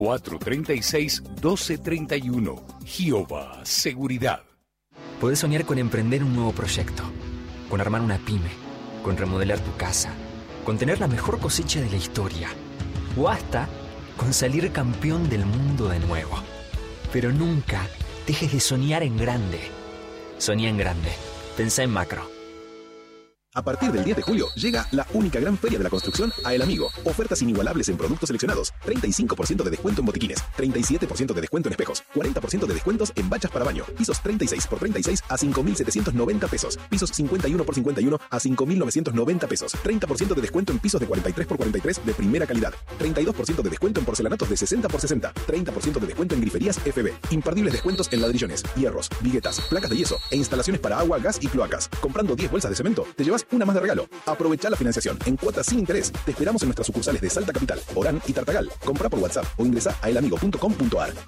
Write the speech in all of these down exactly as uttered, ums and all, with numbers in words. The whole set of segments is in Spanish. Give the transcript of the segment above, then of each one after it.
cuatro tres seis, uno dos tres uno. Giova Seguridad. Podés soñar con emprender un nuevo proyecto, con armar una pyme, con remodelar tu casa, con tener la mejor cosecha de la historia, o hasta con salir campeón del mundo de nuevo. Pero nunca dejes de soñar en grande. Soñá en grande. Pensá en macro. A partir del diez de julio llega la única gran feria de la construcción a El Amigo. Ofertas inigualables en productos seleccionados. treinta y cinco por ciento de descuento en botiquines. treinta y siete por ciento de descuento en espejos. cuarenta por ciento de descuentos en bachas para baño. Pisos treinta y seis por treinta y seis a cinco mil setecientos noventa pesos. Pisos cincuenta y uno por cincuenta y uno a cinco mil novecientos noventa pesos. treinta por ciento de descuento en pisos de cuarenta y tres por cuarenta y tres de primera calidad. treinta y dos por ciento de descuento en porcelanatos de sesenta por sesenta. treinta por ciento de descuento en griferías F B. Imperdibles descuentos en ladrillones, hierros, viguetas, placas de yeso e instalaciones para agua, gas y cloacas. Comprando diez bolsas de cemento, te llevas una más de regalo. Aprovecha la financiación en cuotas sin interés. Te esperamos en nuestras sucursales de Salta Capital, Orán y Tartagal. Compra por WhatsApp o ingresa a elamigo punto com punto ar.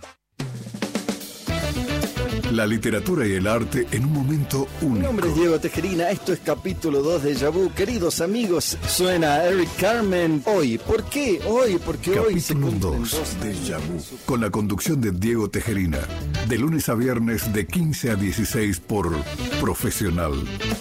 La literatura y el arte en un momento único. Mi nombre es Diego Tejerina, esto es capítulo dos de Déjà Vu. Queridos amigos, suena Eric Carmen. Hoy, ¿por qué? Hoy, porque capítulo hoy se cumplen dos dos de Déjà Vu, con la conducción de Diego Tejerina, de lunes a viernes de quince a dieciséis por Profesional.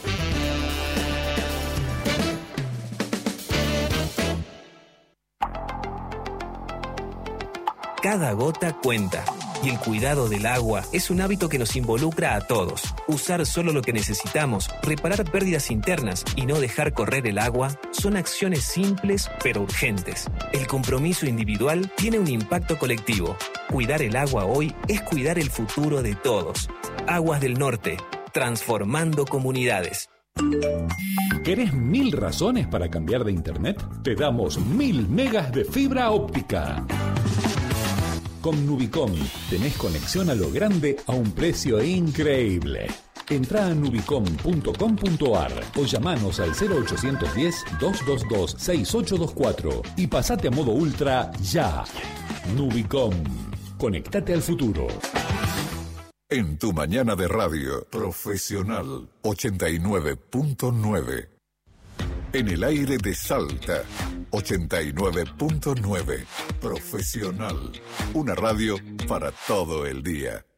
Cada gota cuenta. Y el cuidado del agua es un hábito que nos involucra a todos. Usar solo lo que necesitamos, reparar pérdidas internas y no dejar correr el agua son acciones simples pero urgentes. El compromiso individual tiene un impacto colectivo. Cuidar el agua hoy es cuidar el futuro de todos. Aguas del Norte, transformando comunidades. ¿Querés mil razones para cambiar de internet? Te damos mil megas de fibra óptica. Con Nubicom tenés conexión a lo grande a un precio increíble. Entrá a nubicom punto com punto ar o llamanos al cero ochocientos diez, doscientos veintidós, sesenta y ocho veinticuatro y pasate a modo ultra ya. Nubicom. Conectate al futuro. En tu mañana de radio, Profesional ochenta y nueve punto nueve. En el aire de Salta, ochenta y nueve punto nueve. Profesional. Una radio para todo el día.